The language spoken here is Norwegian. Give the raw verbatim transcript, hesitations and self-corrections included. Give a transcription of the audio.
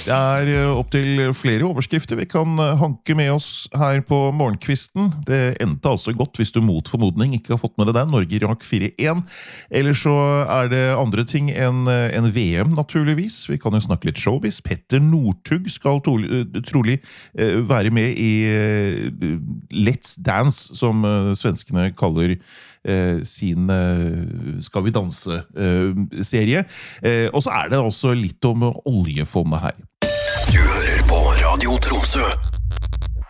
Det er opp til flere overskrifter vi kan hanke med oss her på morgenkvisten. Det endte altså godt hvis du mot formodning ikke har fått med deg den. Norge-Irak fire en. Eller så er det andre ting enn en V M naturligvis. Vi kan jo snakke litt showbiz. Petter Northug skal trolig, trolig være med i Let's Dance, som svenskene kaller sin Skal vi danse-serie. Og så er det også litt om oljefondet her. Du hører på Radio Tromsø.